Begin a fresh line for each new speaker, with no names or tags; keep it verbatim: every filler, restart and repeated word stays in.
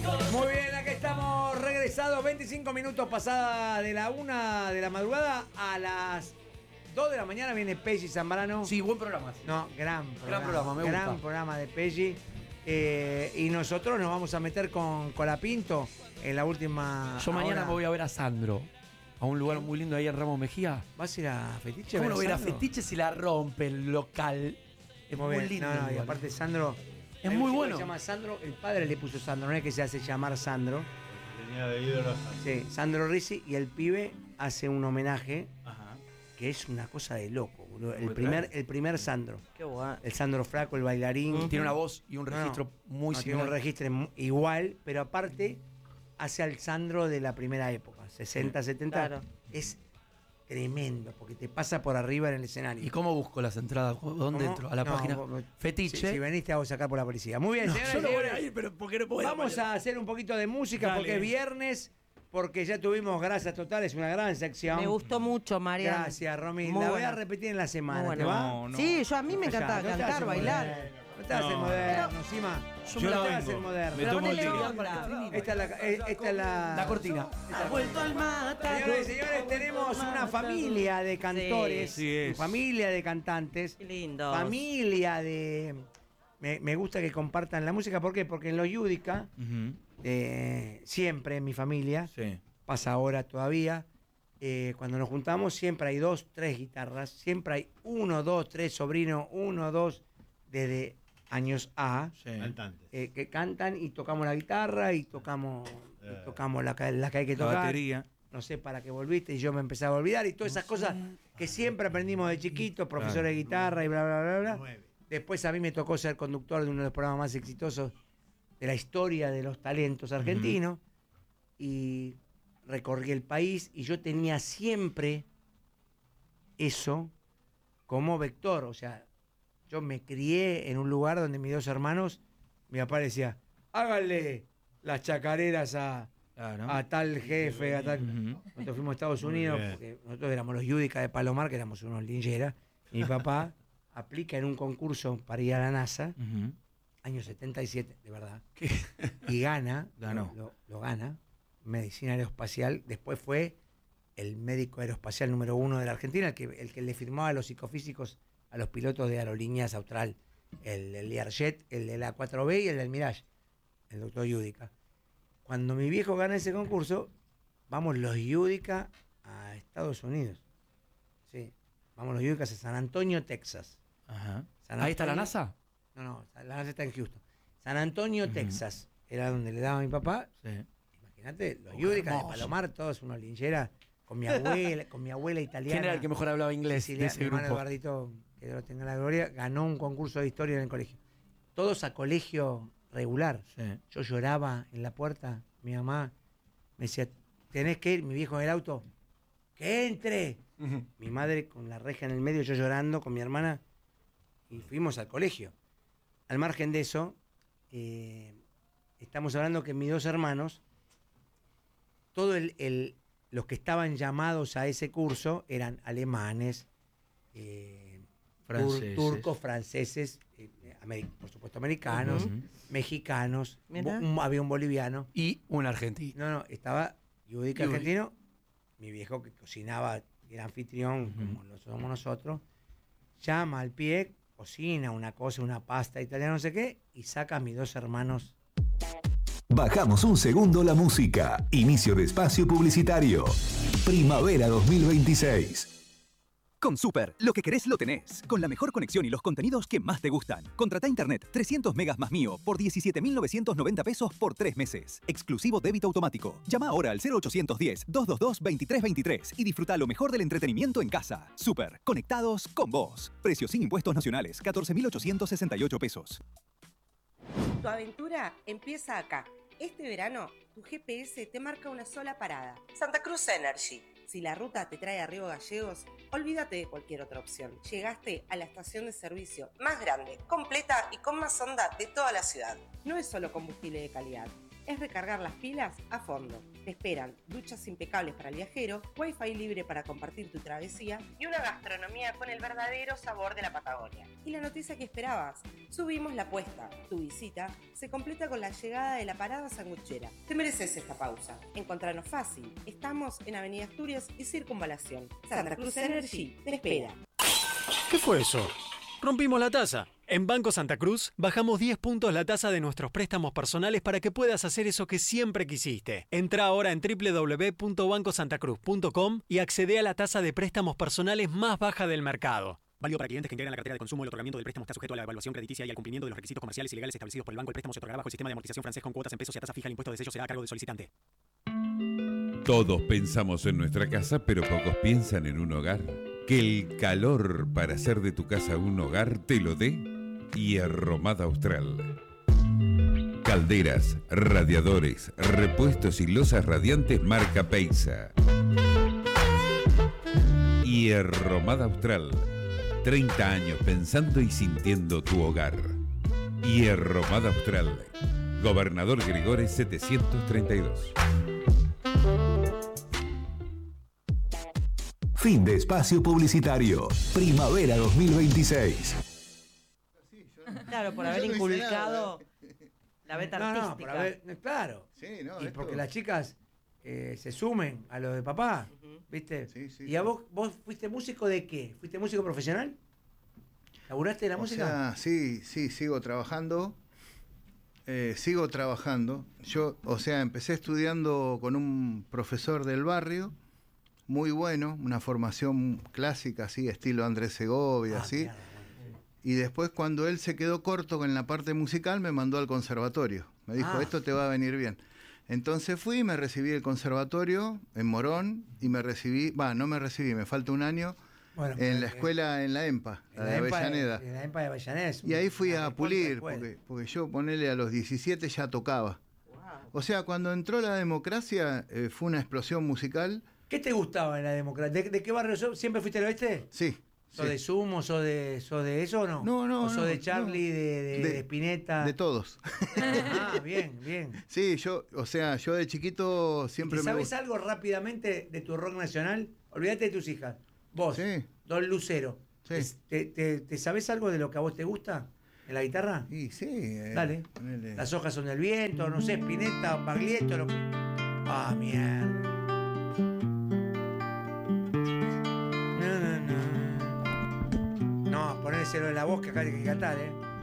Muy bien, aquí estamos regresados, veinticinco minutos pasada de la una de la madrugada a las dos de la mañana viene Peggy Zambrano.
Sí, buen programa. Sí.
No, gran programa.
Gran programa, me gusta.
Gran programa de Peggy. Eh, y nosotros nos vamos a meter con Colapinto en la última.
Yo mañana
ahora.
me voy a ver a Sandro. A un lugar muy lindo ahí en Ramos Mejía.
¿Vas a ir a Fetiche?
¿Cómo no voy a ir a
Sandro?
Fetiche si la rompe el local? Es
Muy
muy,
bien.
lindo.
No, no, y
igual.
aparte Sandro.
Es
hay un
muy
chico
bueno.
que se llama Sandro, el padre le puso Sandro, no es que se hace llamar Sandro.
Tenía de ídolo.
Sí, Sandro Risi, y el pibe hace un homenaje
Ajá.
que es una cosa de loco, boludo. El
¿Puede
primer,
traer?
el primer Sandro.
Qué guay.
El Sandro Flaco, el bailarín.
Tiene una voz y un
No,
registro
no,
muy
no, tiene
similar.
un registro mu- igual, pero aparte hace al Sandro de la primera época, sesenta, setenta.
Claro.
Es tremendo, porque te pasa por arriba en el escenario.
¿Y cómo busco las entradas? ¿Dónde
¿Cómo?
entro? A la
No,
página
vos- vos-
Fetiche.
Si, si venís te hago sacar por la policía. Muy bien,
No,
señoras
yo
y
no voy
señores.
a ir, pero porque no puedo.
Vamos a hacer un poquito de música
Dale.
porque es viernes, porque ya tuvimos Grasas Totales, una gran sección.
Me gustó mucho, Mariana.
Gracias, Romy.
Muy
La voy a
buena.
repetir en la semana.
Muy
¿Te
buena.
va?
No, no.
Sí, yo a mí me
Ya,
encantaba
no te
cantar,
hagas
bailar.
moderno. No te hagas el
No.
moderno, encima.
Yo
Yo
me
la
la
te hagas
vengo.
el moderno.
Me
Pero
tomo el
ponele
tiempo.
onda.
Esta es la, eh, esta es la,
La cortina.
Ha vuelto al mata.
Señores y señores, tenemos una familia de cantores,
Sí, sí es.
familia de cantantes,
Qué lindo.
familia de... Me, me gusta que compartan la música, ¿por qué? Porque en los Yudica,
Ujú.
eh, siempre en mi familia,
Sí.
pasa ahora todavía, eh, cuando nos juntamos siempre hay dos, tres guitarras, siempre hay uno, dos, tres sobrinos, uno, dos, desde años A,
Sí.
Cantantes.
eh, que cantan y tocamos la guitarra y tocamos, y
Eh.
tocamos la, que- la que hay que
La
tocar.
batería.
No sé para qué volviste y yo me empezaba a olvidar y todas esas cosas que siempre aprendimos de chiquitos, profesor
Claro.
de guitarra y bla, bla, bla, bla.
Nueve.
Después a mí me tocó ser conductor de uno de los programas más exitosos de la historia de los talentos argentinos y recorrí el país y yo tenía siempre eso como vector, o sea, yo me crié en un lugar donde mis dos hermanos, mi papá decía, háganle las chacareras a,
Claro.
a tal jefe, a tal...
Ujú.
Nosotros fuimos a Estados
Muy
Unidos,
bien.
porque nosotros éramos los Yudica de Palomar, que éramos unos lincheras, y mi papá aplica en un concurso para ir a la NASA,
Ujú.
año setenta y siete, de verdad,
¿Qué?
y gana,
Ganó.
Lo, lo- lo gana, medicina aeroespacial, después fue el médico aeroespacial número uno de la Argentina, el que, el que le firmaba los psicofísicos a los pilotos de aerolíneas Austral, el, el Learjet, el de la cuatro B y el del Mirage, el doctor Yudica. Cuando mi viejo gana ese concurso, vamos los Yudica a Estados Unidos. Sí, vamos los Yudica a San Antonio, Texas.
Ajá.
San
Ahí está la
Antonio-
NASA.
No, no, la NASA está en Houston. San Antonio, Texas, era donde le daba a mi papá.
Sí.
Imagínate, los
Oh,
Yudica de
hermoso.
Palomar, todos unos lincheras, con mi abuela, con mi abuela italiana.
¿Quién era el que mejor hablaba inglés
Sicilia-
de
mi
ese
hermano
grupo?
Eduardito, que Dios lo tenga la gloria, ganó un concurso de historia en el colegio. Todos a colegio regular.
Sí.
Yo lloraba en la puerta, mi mamá me decía, tenés que ir, mi viejo en el auto, que entre. Mi madre con la reja en el medio, yo llorando con mi hermana, y fuimos al colegio. Al margen de eso, eh, estamos hablando que mis dos hermanos, todos el, el- los que estaban llamados a ese curso eran alemanes, eh, tur-
Franceses.
turcos, franceses, eh, ameri- por supuesto americanos,
Ujú.
mexicanos,
Mirá.
bo- un- había un boliviano.
Y un argentino.
No, no, estaba Yudica
Yudi.
argentino, mi viejo que cocinaba, era anfitrión, como lo somos nosotros, llama al pie, cocina una cosa, una pasta italiana, no sé qué, y saca a mis dos hermanos.
Bajamos un segundo la música. Inicio de espacio publicitario. Primavera dos mil veintiséis.
Con Super, lo que querés lo tenés. Con la mejor conexión y los contenidos que más te gustan. Contrata internet trescientos megas más mío por diecisiete mil novecientos noventa pesos por tres meses. Exclusivo débito automático. Llama ahora al cero ochocientos diez, doscientos veintidós, veintitrés veintitrés y disfruta lo mejor del entretenimiento en casa. Super, conectados con vos. Precios sin impuestos nacionales, catorce mil ochocientos sesenta y ocho pesos.
Tu aventura empieza acá. Este verano, tu G P S te marca una sola parada. Santa Cruz Energy. Si la ruta te trae a Río Gallegos, olvídate de cualquier otra opción. Llegaste a la estación de servicio más grande, completa y con más onda de toda la ciudad. No es solo combustible de calidad. es recargar las pilas a fondo. Te esperan duchas impecables para el viajero, wifi libre para compartir tu travesía y una gastronomía con el verdadero sabor de la Patagonia. Y la noticia que esperabas, subimos la apuesta. Tu visita se completa con la llegada de la parada sanguchera. Te mereces esta pausa. Encontrarnos fácil. Estamos en Avenida Asturias y Circunvalación. Santa Cruz Energy te espera.
¿Qué fue eso? Rompimos la tasa. En Banco Santa Cruz bajamos diez puntos la tasa de nuestros préstamos personales para que puedas hacer eso que siempre quisiste. Entra ahora en doble u doble u doble u punto banco santa cruz punto com y accede a la tasa de préstamos personales más baja del mercado. Válido para clientes que integran la cartera de consumo. El otorgamiento del préstamo está sujeto a la evaluación crediticia y al cumplimiento de los requisitos comerciales y legales establecidos por el banco. El préstamo se otorgará bajo el sistema de amortización francés con cuotas en pesos y a tasa fija. El impuesto de sello será a cargo del solicitante.
Todos pensamos en nuestra casa, pero pocos piensan en un hogar. Que el calor para hacer de tu casa un hogar te lo dé Hierromada Austral. Calderas, radiadores, repuestos y losas radiantes marca Peisa. Hierromada Austral. treinta años pensando y sintiendo tu hogar. Hierromada Austral. Gobernador Gregores setecientos treinta y dos.
Fin de espacio publicitario. Primavera dos mil veintiséis.
Claro, por
Yo
haber
no hice
inculcado
nada.
la beta
No, no,
artística.
por haber- claro.
Sí, no,
Y
esto-
porque las chicas eh, se sumen a lo de papá, ¿viste?
Sí, sí,
¿Y a
sí.
vos, vos fuiste músico de qué? ¿Fuiste músico profesional? ¿Laburaste de la
O
música?
sea, sí, sí, sigo trabajando. Eh, sigo trabajando. Yo, o sea, empecé estudiando con un profesor del barrio, muy bueno, una formación clásica, así, estilo Andrés Segovia,
Ah,
así.
mierda, bueno.
Y después, cuando él se quedó corto en la parte musical, me mandó al conservatorio. Me dijo,
Ah.
esto te va a venir bien. Entonces fui, me recibí el conservatorio en Morón y me recibí, va, no me recibí, me falta un año
Bueno,
en la
eh,
escuela en la EMPA,
en
la de
EMPA
Avellaneda.
En la EMPA de Avellaneda. es
Y ahí fui
una
a
recontra
pulir,
escuela.
porque, porque yo ponerle a los diecisiete ya tocaba. O sea, cuando entró la democracia eh, fue una explosión musical.
¿Qué te gustaba en la democracia? ¿De, de qué barrio sos? ¿Siempre fuiste al oeste?
Sí.
¿Sos
sí.
de Sumo? ¿Sos de, sos de eso o no?
No, no,
¿O sos
no,
de Charlie,
no.
de, de,
De-
de Spinetta?
De todos.
Ah, bien, bien.
Sí, yo, o sea, yo de chiquito siempre
¿Y
me
sabes
gustó.
algo rápidamente de tu rock nacional? Olvídate de tus hijas. Vos,
Sí.
Don Lucero.
Sí.
¿Te, te, te sabes algo de lo que a vos te gusta en la guitarra?
Y sí. eh,
Dale.
ponele.
Las hojas son del viento, no sé, Spinetta, Baglietto. Lo... Ah, mierda. No, no, no. No, ponéselo en la voz que acá hay que cantar, ¿eh?